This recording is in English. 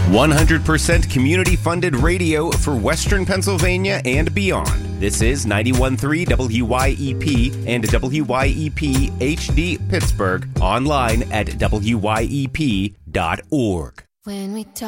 100% community-funded radio for Western Pennsylvania and beyond. This is 91.3 WYEP and WYEP HD Pittsburgh, online at WYEP.org. When we talk